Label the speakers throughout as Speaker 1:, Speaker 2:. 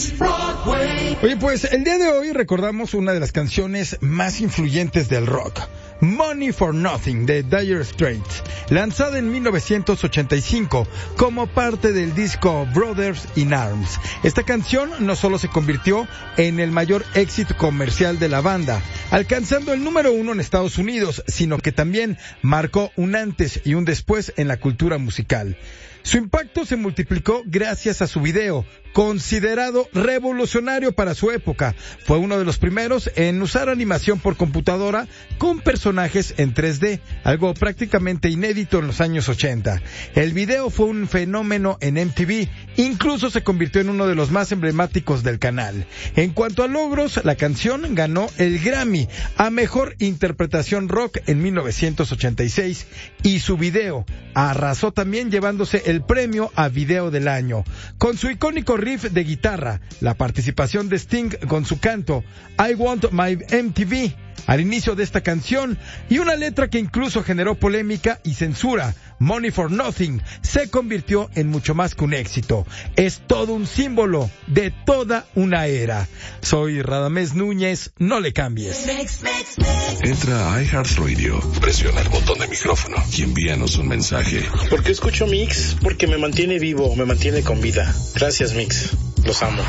Speaker 1: Oye, pues el día de hoy recordamos una de las canciones más influyentes del rock, Money for Nothing de Dire Straits, lanzada en 1985 como parte del disco Brothers in Arms. Esta canción no solo se convirtió en el mayor éxito comercial de la banda, alcanzando el número 1 en Estados Unidos, sino que también marcó un antes y un después en la cultura musical. Su impacto se multiplicó gracias a su video, considerado revolucionario para su época. Fue uno de los primeros en usar animación por computadora con personajes en 3D, algo prácticamente inédito en los años 80. El video fue un fenómeno en MTV, incluso se convirtió en uno de los más emblemáticos del canal. En cuanto a logros, la canción ganó el Grammy a Mejor Interpretación Rock en 1986 y su video arrasó también llevándose el premio a Video del Año. Con su icónico riff de guitarra, la participación de Sting con su canto I Want My MTV al inicio de esta canción y una letra que incluso generó polémica y censura, Money for Nothing se convirtió en mucho más que un éxito. Es todo un símbolo de toda una era. Soy Radamés Núñez, no le cambies.
Speaker 2: Entra a iHeartRadio, presiona el botón de micrófono y envíanos un mensaje.
Speaker 3: ¿Por qué escucho Mix? Porque me mantiene vivo, me mantiene con vida. Gracias, Mix. Los amo.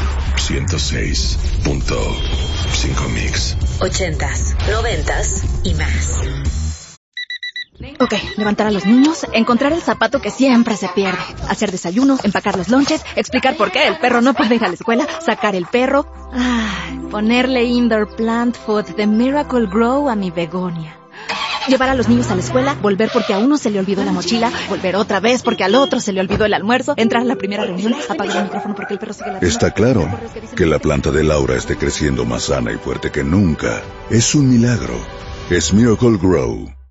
Speaker 2: 106.5 Mix.
Speaker 4: 80s, 90s y más.
Speaker 5: Ok, levantar a los niños, encontrar el zapato que siempre se pierde, hacer desayuno, empacar los lonches, explicar por qué el perro no puede ir a la escuela, sacar el perro, ponerle indoor plant food de Miracle Grow a mi begonia. Llevar a los niños a la escuela, volver porque a uno se le olvidó la mochila, volver otra vez porque al otro se le olvidó el almuerzo, entrar a la primera reunión, apagar el micrófono porque el perro sigue ladrando.
Speaker 2: Está claro que la planta de Laura esté creciendo más sana y fuerte que nunca. Es un milagro. Es Miracle Grow.